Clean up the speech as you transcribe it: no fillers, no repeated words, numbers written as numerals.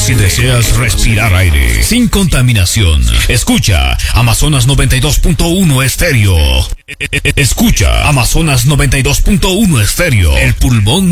Si deseas respirar aire sin contaminación, escucha Amazonas 92.1 Estéreo. Escucha Amazonas 92.1 Estéreo, el pulmón